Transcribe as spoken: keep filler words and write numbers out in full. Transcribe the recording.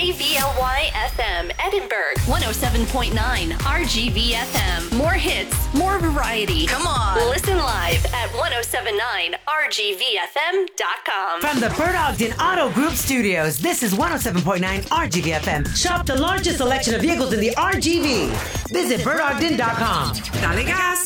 K V L Y F M, Edinburgh, one oh seven point nine R G V F M. More hits, more variety. Come on. Listen live at ten seventy-nine R G V F M dot com. From the Bert Ogden Auto Group Studios, this is one oh seven point nine R G V F M. Shop the largest selection of vehicles in the R G V. Visit bert ogden dot com. Dale gas.